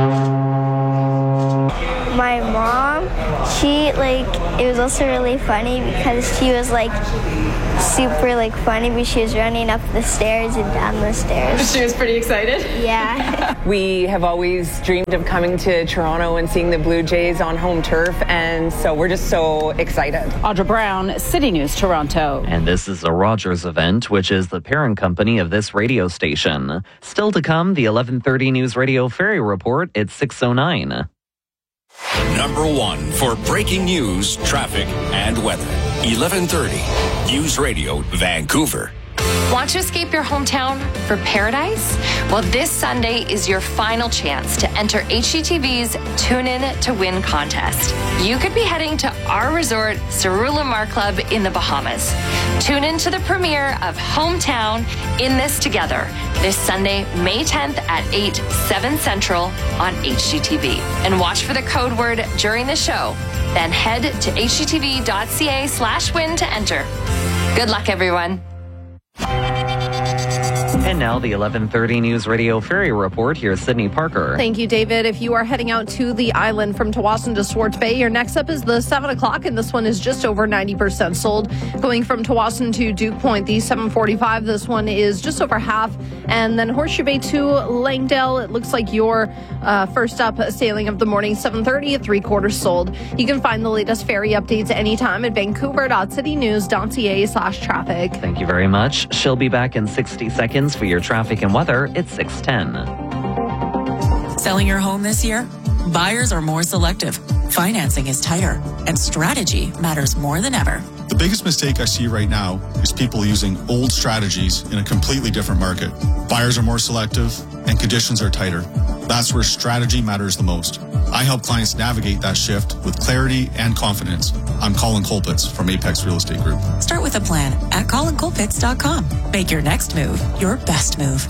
My mom, she like, it was also really funny because she was like super like funny because she was running up the stairs and down the stairs. She was pretty excited? Yeah. We have always dreamed of coming to Toronto and seeing the Blue Jays on home turf, and so we're just so excited. Audra Brown, City News, Toronto. And this is a Rogers event, which is the parent company of this radio station. Still to come, the eleven thirty News Radio Ferry Report at six oh nine. Number one for breaking news, traffic, and weather. eleven thirty News Radio Vancouver. Want to escape your hometown for paradise? Well, this Sunday is your final chance to enter H G T V's Tune In to Win contest. You could be heading to our resort, Cerula Club in the Bahamas. Tune in to the premiere of Hometown in This Together this Sunday, May tenth at eight, seven Central on H G T V. And watch for the code word during the show. Then head to hgtv.ca slash win to enter. Good luck, everyone. And now the eleven thirty News Radio Ferry Report. Here's Sydney Parker. Thank you, David. If you are heading out to the island from Tawasin to Swartz Bay, your next up is the seven o'clock, and this one is just over ninety percent sold. Going from Tawasin to Duke Point, the seven forty-five, this one is just over half. And then Horseshoe Bay to Langdale, it looks like your uh, first up sailing of the morning, seven thirty, at three quarters sold. You can find the latest ferry updates anytime at vancouver.citynews.ca slash traffic. Thank you very much. She'll be back in sixty seconds for your traffic and weather. It's six ten. Selling your home this year? Buyers are more selective. Financing is tighter, and strategy matters more than ever. The biggest mistake I see right now is people using old strategies in a completely different market. Buyers are more selective and conditions are tighter. That's where strategy matters the most. I help clients navigate that shift with clarity and confidence. I'm Colin Colpitts from Apex Real Estate Group. Start with a plan at colin colpitts dot com. Make your next move your best move.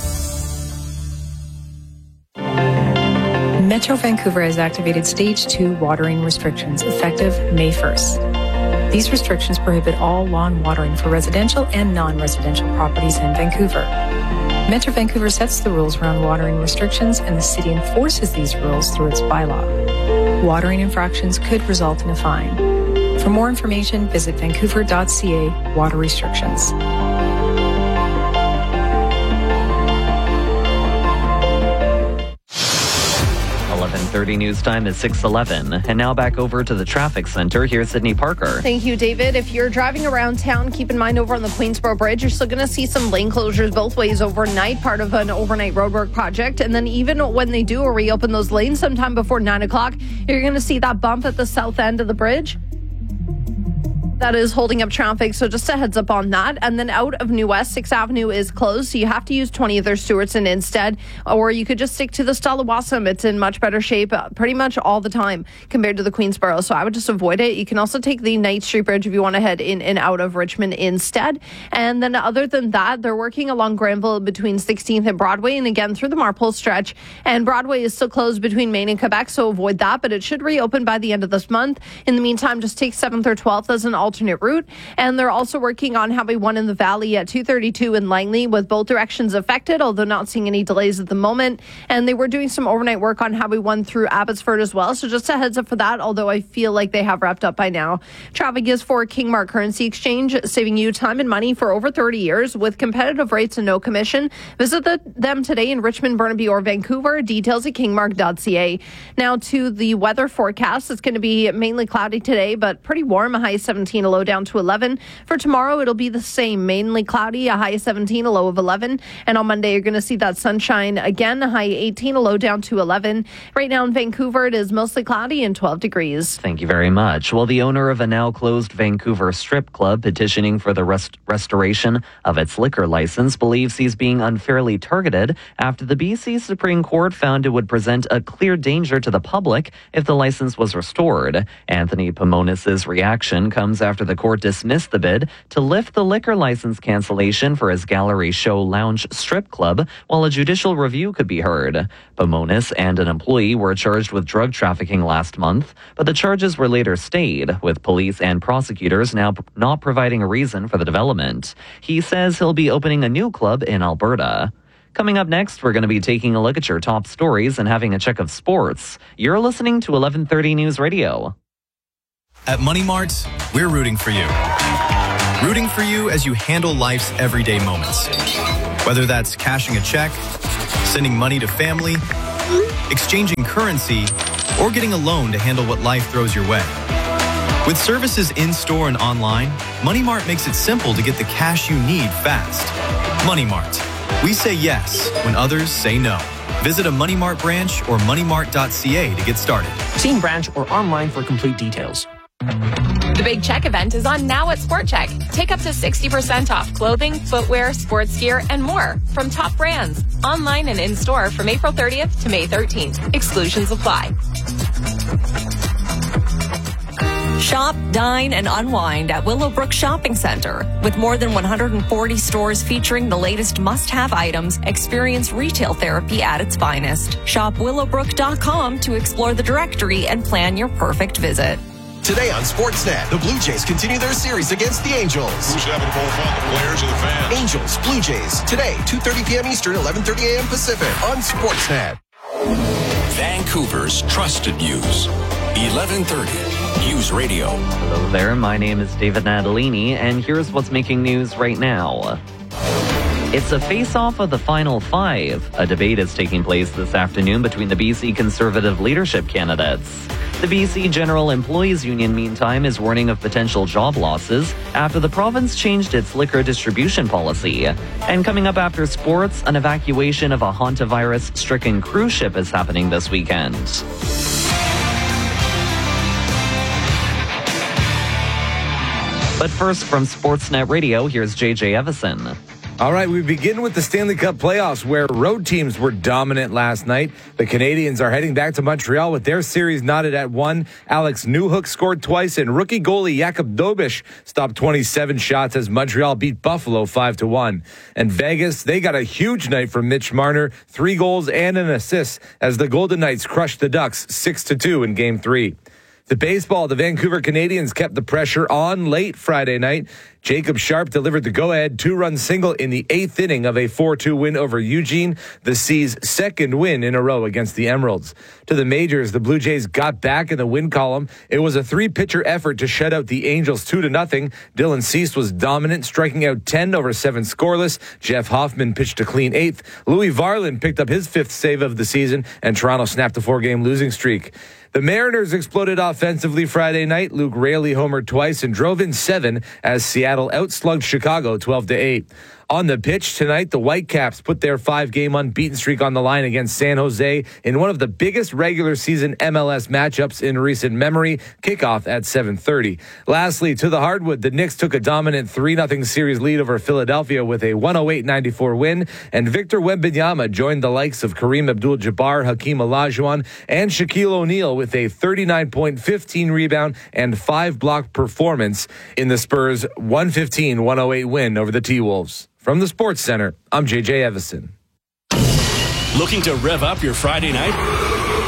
Metro Vancouver has activated Stage two watering restrictions effective May first. These restrictions prohibit all lawn watering for residential and non-residential properties in Vancouver. Metro Vancouver sets the rules around watering restrictions, and the city enforces these rules through its bylaw. Watering infractions could result in a fine. For more information, visit vancouver.ca water restrictions. eleven thirty news time is six eleven. And now back over to the traffic center. Here's Sydney Parker. Thank you, David. If you're driving around town, keep in mind over on the Queensboro Bridge, you're still going to see some lane closures both ways overnight, part of an overnight roadwork project. And then even when they do reopen those lanes sometime before nine o'clock, you're going to see that bump at the south end of the bridge. That is holding up traffic, so just a heads up on that. And then out of New West, sixth Avenue is closed, so you have to use twentieth or Stewartson instead, or you could just stick to the Stallawasam. It's in much better shape uh, pretty much all the time compared to the Queensboro, so I would just avoid it. You can also take the Knight Street Bridge if you want to head in and out of Richmond instead. And then other than that, they're working along Granville between sixteenth and Broadway, and again through the Marpole stretch. And Broadway is still closed between Maine and Quebec, so avoid that, but it should reopen by the end of this month. In the meantime, just take seventh or twelfth as an alternate route. And they're also working on Highway one in the Valley at two thirty-two in Langley with both directions affected, although not seeing any delays at the moment. And they were doing some overnight work on Highway one through Abbotsford as well. So just a heads up for that, although I feel like they have wrapped up by now. Traffic is for Kingmark Currency Exchange, saving you time and money for over thirty years with competitive rates and no commission. Visit the, them today in Richmond, Burnaby, or Vancouver. Details at kingmark dot c a. Now to the weather forecast. It's going to be mainly cloudy today, but pretty warm, a high seventeen, a low down to eleven. For tomorrow, it'll be the same, mainly cloudy, a high of seventeen, a low of eleven. And on Monday, you're going to see that sunshine again, a high eighteen, a low down to eleven. Right now in Vancouver, it is mostly cloudy and twelve degrees. Thank you very much. Well, the owner of a now closed Vancouver strip club petitioning for the rest- restoration of its liquor license believes he's being unfairly targeted after the B C Supreme Court found it would present a clear danger to the public if the license was restored. Anthony Pomonis' reaction comes after the court dismissed the bid to lift the liquor license cancellation for his Gallery Show Lounge strip club while a judicial review could be heard. Pomonis and an employee were charged with drug trafficking last month, but the charges were later stayed, with police and prosecutors now not providing a reason for the development. He says he'll be opening a new club in Alberta. Coming up next, we're going to be taking a look at your top stories and having a check of sports. You're listening to eleven thirty News Radio. At Money Mart, we're rooting for you. Rooting for you as you handle life's everyday moments. Whether that's cashing a check, sending money to family, exchanging currency, or getting a loan to handle what life throws your way. With services in-store and online, Money Mart makes it simple to get the cash you need fast. Money Mart. We say yes when others say no. Visit a Money Mart branch or money mart dot c a to get started. See in branch or online for complete details. The Big Check event is on now at Sport Check. Take up to sixty percent off clothing, footwear, sports gear, and more from top brands. Online and in-store from April thirtieth to May thirteenth. Exclusions apply. Shop, dine, and unwind at Willowbrook Shopping Center. With more than one hundred forty stores featuring the latest must-have items, experience retail therapy at its finest. Shop willowbrook dot com to explore the directory and plan your perfect visit. Today on Sportsnet, the Blue Jays continue their series against the Angels. Who's having more fun, the players or the fans? Angels, Blue Jays, today, two thirty p.m. Eastern, eleven thirty a.m. Pacific on Sportsnet. Vancouver's trusted news. eleven thirty News Radio. Hello there, my name is David Natalini, and here's what's making news right now. It's a face-off of the Final Five. A debate is taking place this afternoon between the B C Conservative leadership candidates. The B C General Employees Union, meantime, is warning of potential job losses after the province changed its liquor distribution policy. And coming up after sports, an evacuation of a hantavirus-stricken cruise ship is happening this weekend. But first, from Sportsnet Radio, here's J J Evison. All right, we begin with the Stanley Cup playoffs, where road teams were dominant last night. The Canadiens are heading back to Montreal with their series knotted at one. Alex Newhook scored twice, and rookie goalie Jakub Dobeš stopped twenty-seven shots as Montreal beat Buffalo five to one. And Vegas, they got a huge night from Mitch Marner, three goals and an assist as the Golden Knights crushed the Ducks six to two in Game three. The baseball, the Vancouver Canadians kept the pressure on late Friday night. Jacob Sharp delivered the go-ahead two-run single in the eighth inning of a four two win over Eugene, the C's second win in a row against the Emeralds. To the majors, the Blue Jays got back in the win column. It was a three-pitcher effort to shut out the Angels two to nothing. Dylan Cease was dominant, striking out ten over seven scoreless. Jeff Hoffman pitched a clean eighth. Louis Varland picked up his fifth save of the season, and Toronto snapped a four-game losing streak. The Mariners exploded offensively Friday night. Luke Raley homered twice and drove in seven as Seattle outslugged Chicago twelve to eight. On the pitch tonight, the Whitecaps put their five-game unbeaten streak on the line against San Jose in one of the biggest regular season M L S matchups in recent memory. Kickoff at seven thirty. Lastly, to the hardwood, the Knicks took a dominant three nothing series lead over Philadelphia with a one oh eight ninety-four win, and Victor Wembanyama joined the likes of Kareem Abdul-Jabbar, Hakeem Olajuwon, and Shaquille O'Neal with a thirty-nine point, fifteen rebound, and five block performance in the Spurs' one fifteen one oh eight win over the T-Wolves. From the Sports Center, I'm J J Evison. Looking to rev up your Friday night?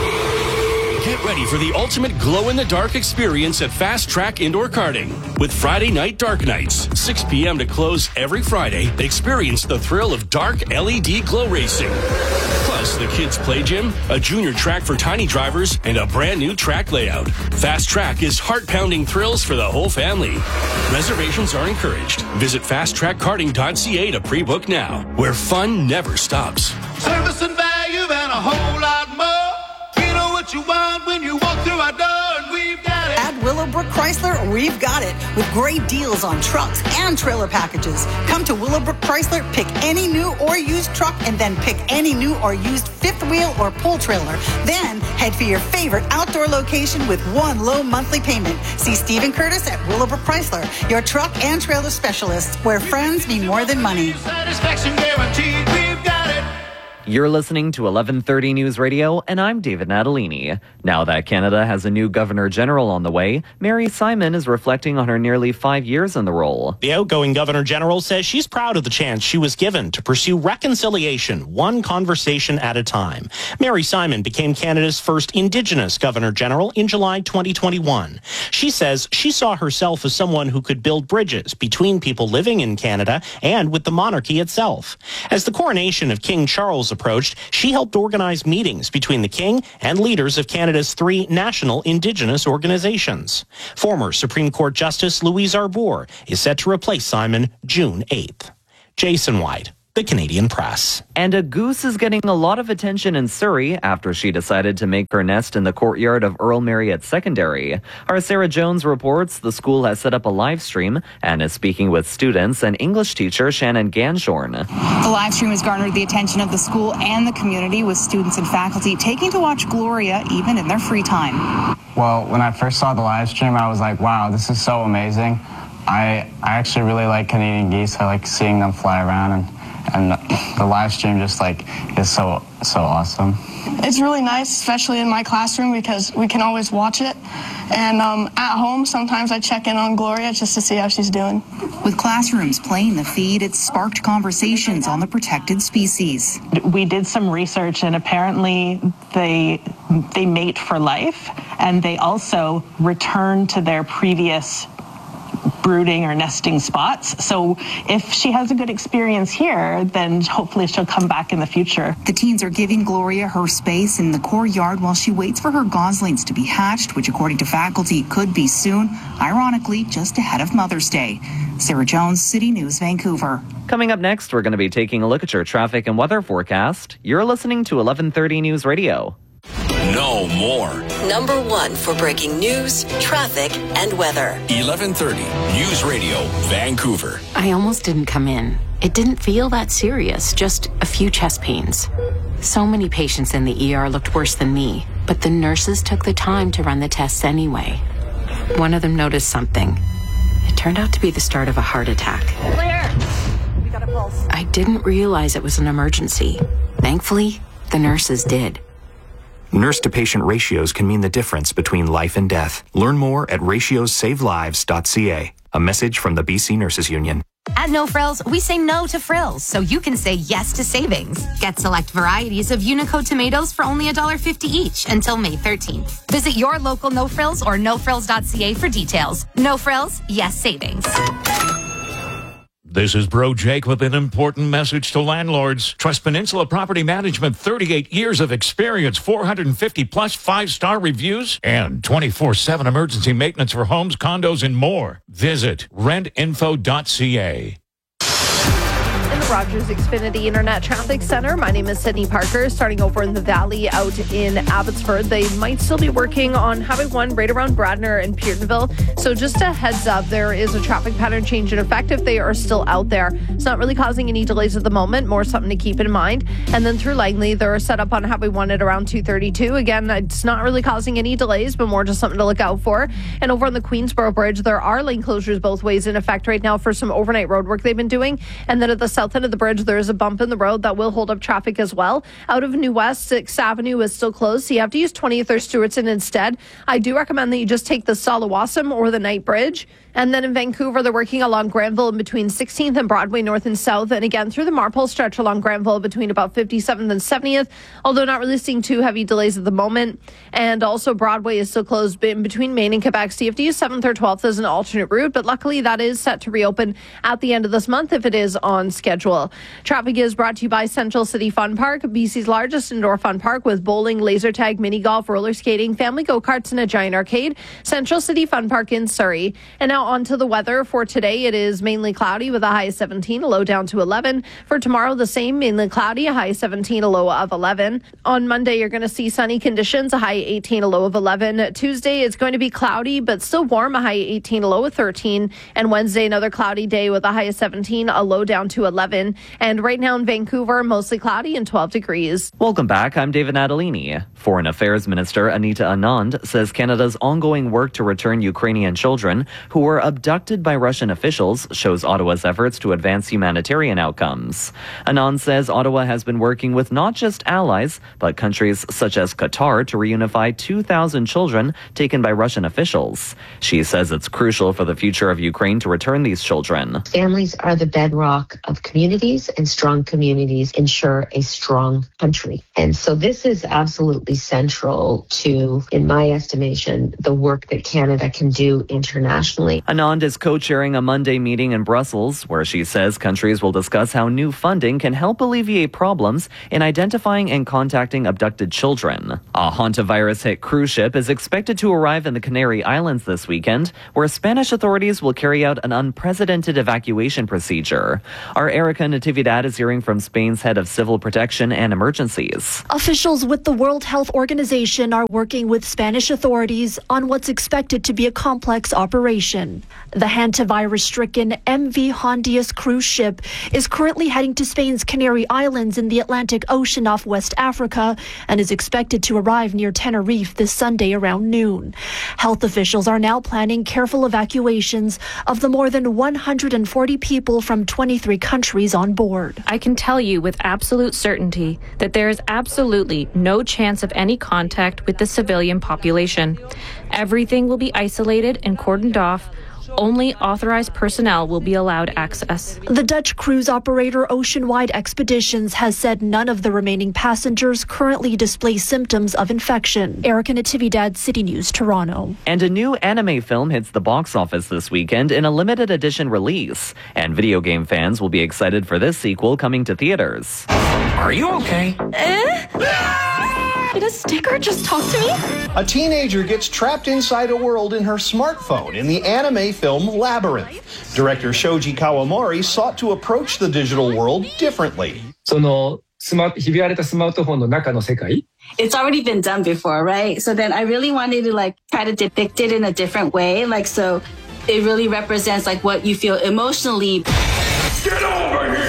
Get ready for the ultimate glow-in-the-dark experience at Fast Track Indoor Karting. With Friday Night Dark Nights, six p.m. to close every Friday, experience the thrill of dark L E D glow racing. Plus, the kids' play gym, a junior track for tiny drivers, and a brand new track layout. Fast Track is heart-pounding thrills for the whole family. Reservations are encouraged. Visit fast track karting dot c a to pre-book now, where fun never stops. Service and value and a whole lot more. You know what you want when you walk through our door, and we've got it. At Willowbrook Chrysler, we've got it. With great deals on trucks and trailer packages. Come to Willowbrook Chrysler, pick any new or used truck, and then pick any new or used fifth wheel or pull trailer. Then head for your favorite outdoor location with one low monthly payment. See Stephen Curtis at Willowbrook Chrysler, your truck and trailer specialists, where friends mean more than money. Satisfaction guaranteed, we've got it. You're listening to eleven thirty News Radio, and I'm David Natalini. Now that Canada has a new Governor General on the way, Mary Simon is reflecting on her nearly five years in the role. The outgoing Governor General says she's proud of the chance she was given to pursue reconciliation, one conversation at a time. Mary Simon became Canada's first Indigenous Governor General in July twenty twenty-one. She says she saw herself as someone who could build bridges between people living in Canada and with the monarchy itself. As the coronation of King Charles approached, she helped organize meetings between the King and leaders of Canada's three national Indigenous organizations. Former Supreme Court Justice Louise Arbour is set to replace Simon June eighth. Jason White, The Canadian Press. And a goose is getting a lot of attention in Surrey after she decided to make her nest in the courtyard of Earl Marriott Secondary. Our Sarah Jones reports the school has set up a live stream and is speaking with students and English teacher Shannon Ganshorn. The live stream has garnered the attention of the school and the community, with students and faculty taking to watch Gloria even in their free time. Well, when I first saw the live stream, I was like, wow, this is so amazing. I, I actually really like Canadian geese. I like seeing them fly around, and And the live stream just like is so, so awesome. It's really nice, especially in my classroom, because we can always watch it. And um, at home, sometimes I check in on Gloria just to see how she's doing. With classrooms playing the feed, it sparked conversations on the protected species. We did some research, and apparently they they mate for life, and they also return to their previous brooding or nesting spots. So if she has a good experience here, then hopefully she'll come back in the future. The teens are giving Gloria her space in the courtyard while she waits for her goslings to be hatched, which according to faculty could be soon, ironically just ahead of Mother's Day. Sarah Jones, City News, Vancouver. Coming up next, we're going to be taking a look at your traffic and weather forecast. You're listening to eleven thirty News Radio. No more. Number one for breaking news, traffic, and weather. eleven thirty News Radio, Vancouver. I almost didn't come in. It didn't feel that serious, just a few chest pains. So many patients in the E R looked worse than me, but the nurses took the time to run the tests anyway. One of them noticed something. It turned out to be the start of a heart attack. Claire, we got a pulse. I didn't realize it was an emergency. Thankfully, the nurses did. Nurse-to-patient ratios can mean the difference between life and death. Learn more at ratios save lives dot c a. A message from the B C Nurses Union. At No Frills, we say no to frills, so you can say yes to savings. Get select varieties of Unico tomatoes for only one dollar fifty each until May thirteenth. Visit your local No Frills or no frills dot c a for details. No Frills, yes savings. This is Bro Jake with an important message to landlords. Trust Peninsula Property Management, thirty-eight years of experience, four hundred fifty plus five-star reviews, and twenty-four seven emergency maintenance for homes, condos, and more. Visit rent info dot c a. In the Rogers Xfinity Internet Traffic Center. My name is Sydney Parker. Starting over in the valley out in Abbotsford, they might still be working on Highway one right around Bradner and Peardenville. So just a heads up, there is a traffic pattern change in effect if they are still out there. It's not really causing any delays at the moment, more something to keep in mind. And then through Langley, they're set up on Highway one at around two thirty-two. Again, it's not really causing any delays, but more just something to look out for. And over on the Queensboro Bridge, there are lane closures both ways in effect right now for some overnight road work they've been doing. And then at the south end of the bridge, there is a bump in the road that will hold up traffic as well. Out of New West, sixth Avenue is still closed, so you have to use twentieth or Stewartson instead. I do recommend that you just take the Salawasam or the Night Bridge. And then in Vancouver, they're working along Granville in between sixteenth and Broadway North and South. And again, through the Marpole stretch along Granville between about fifty-seventh and seventieth, although not really seeing too heavy delays at the moment. And also Broadway is still closed in between Maine and Quebec. So you have to use seventh or twelfth as an alternate route. But luckily, that is set to reopen at the end of this month if it is on schedule. Traffic is brought to you by Central City Fun Park, B C's largest indoor fun park with bowling, laser tag, mini golf, roller skating, family go-karts, and a giant arcade. Central City Fun Park in Surrey. And now on to the weather for today. It is mainly cloudy with a high of seventeen, a low down to eleven. For tomorrow, the same, mainly cloudy, a high of seventeen, a low of eleven. On Monday, you're going to see sunny conditions, a high of eighteen, a low of eleven. Tuesday, it's going to be cloudy, but still warm, a high of eighteen, a low of thirteen. And Wednesday, another cloudy day with a high of seventeen, a low down to eleven. And right now in Vancouver, mostly cloudy and twelve degrees. Welcome back. I'm David Natalini. Foreign Affairs Minister Anita Anand says Canada's ongoing work to return Ukrainian children who were abducted by Russian officials shows Ottawa's efforts to advance humanitarian outcomes. Anand says Ottawa has been working with not just allies, but countries such as Qatar to reunify two thousand children taken by Russian officials. She says it's crucial for the future of Ukraine to return these children. Families are the bedrock of communities, and strong communities ensure a strong country. And so this is absolutely central to, in my estimation, the work that Canada can do internationally. Anand is co-chairing a Monday meeting in Brussels where she says countries will discuss how new funding can help alleviate problems in identifying and contacting abducted children. A hantavirus-hit cruise ship is expected to arrive in the Canary Islands this weekend, where Spanish authorities will carry out an unprecedented evacuation procedure. Our Erica Natividad is hearing from Spain's head of civil protection and emergencies. Officials with the World Health Organization are working with Spanish authorities on what's expected to be a complex operation. The hantavirus-stricken M V Hondius cruise ship is currently heading to Spain's Canary Islands in the Atlantic Ocean off West Africa and is expected to arrive near Tenerife this Sunday around noon. Health officials are now planning careful evacuations of the more than one hundred forty people from twenty-three countries on board. I can tell you with absolute certainty that there is absolutely no chance of any contact with the civilian population. Everything will be isolated and cordoned off. Only authorized personnel will be allowed access. The Dutch cruise operator Oceanwide Expeditions has said none of the remaining passengers currently display symptoms of infection. Erica Natividad, City News, Toronto. And a new anime film hits the box office this weekend in a limited edition release. And video game fans will be excited for this sequel coming to theaters. Are you okay? Eh? Did a sticker just talk to me? A teenager gets trapped inside a world in her smartphone in the anime film Labyrinth. Director Shoji Kawamori sought to approach the digital world differently. It's already been done before, right? So then I really wanted to like try to depict it in a different way, like so it really represents like what you feel emotionally. Get over here!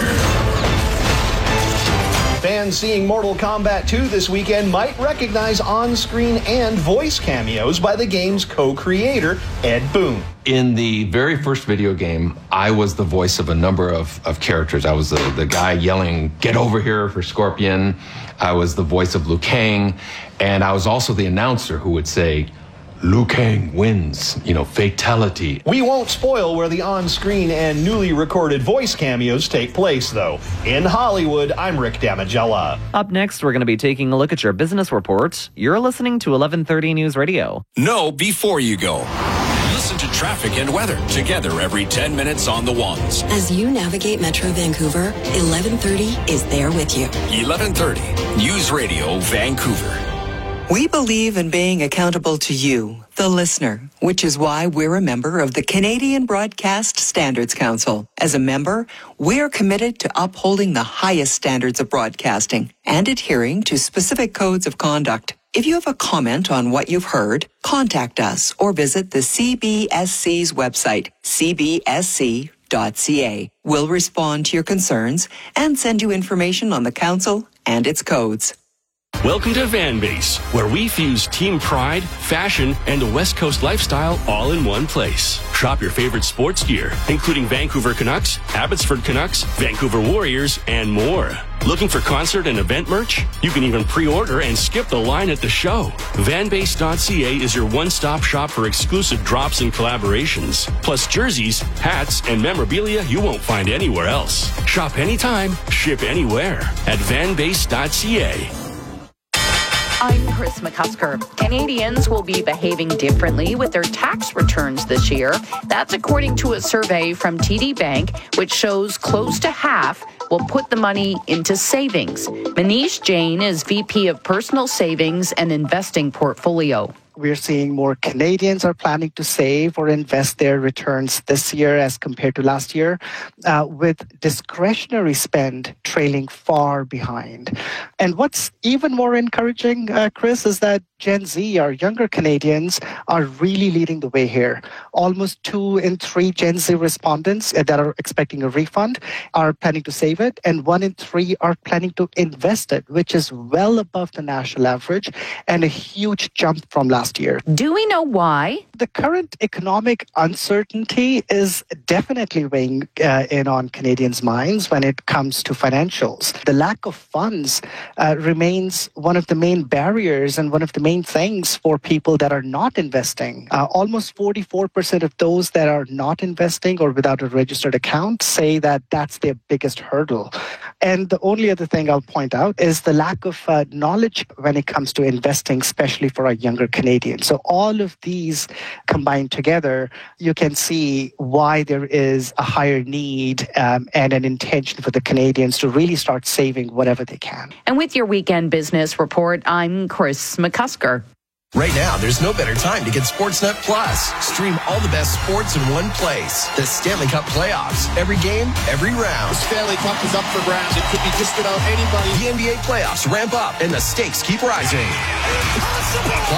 Fans seeing Mortal Kombat two this weekend might recognize on-screen and voice cameos by the game's co-creator, Ed Boon. In the very first video game, I was the voice of a number of, of characters. I was the, the guy yelling, "Get over here" for Scorpion. I was the voice of Liu Kang. And I was also the announcer who would say, "Liu Kang wins, you know, fatality." We won't spoil where the on-screen and newly recorded voice cameos take place, though. In Hollywood, I'm Rick Damagella. Up next, we're going to be taking a look at your business report. You're listening to eleven thirty News Radio. Know before you go. Listen to traffic and weather together every ten minutes on the ones. As you navigate Metro Vancouver, eleven thirty is there with you. eleven thirty News Radio Vancouver. We believe in being accountable to you, the listener, which is why we're a member of the Canadian Broadcast Standards Council. As a member, we're committed to upholding the highest standards of broadcasting and adhering to specific codes of conduct. If you have a comment on what you've heard, contact us or visit the C B S C's website, c b s c dot c a. We'll respond to your concerns and send you information on the council and its codes. Welcome to Van Base, where we fuse team pride, fashion, and a West Coast lifestyle all in one place. Shop your favorite sports gear, including Vancouver Canucks, Abbotsford Canucks, Vancouver Warriors, and more. Looking for concert and event merch? You can even pre-order and skip the line at the show. van base dot c a is your one-stop shop for exclusive drops and collaborations, plus jerseys, hats, and memorabilia you won't find anywhere else. Shop anytime, ship anywhere at van base dot c a. I'm Chris McCusker. Canadians will be behaving differently with their tax returns this year. That's according to a survey from T D Bank, which shows close to half will put the money into savings. Manish Jain is V P of Personal Savings and Investing Portfolio. We're seeing more Canadians are planning to save or invest their returns this year as compared to last year, uh, with discretionary spend trailing far behind. And what's even more encouraging, uh, Chris, is that Gen Z, our younger Canadians, are really leading the way here. Almost two in three Gen Z respondents that are expecting a refund are planning to save it, and one in three are planning to invest it, which is well above the national average and a huge jump from last year. Do we know why? The current economic uncertainty is definitely weighing uh, in on Canadians' minds when it comes to financials. The lack of funds uh, remains one of the main barriers and one of the main things for people that are not investing. Uh, almost forty-four percent of those that are not investing or without a registered account say that that's their biggest hurdle. And the only other thing I'll point out is the lack of uh, knowledge when it comes to investing, especially for our younger Canadians. So all of these combined together, you can see why there is a higher need um, and an intention for the Canadians to really start saving whatever they can. And with your weekend business report, I'm Chris McCusker. Right now, there's no better time to get Sportsnet Plus. Stream all the best sports in one place. The Stanley Cup playoffs. Every game, every round. The Stanley Cup is up for grabs. It could be just about anybody. The N B A playoffs ramp up, and the stakes keep rising.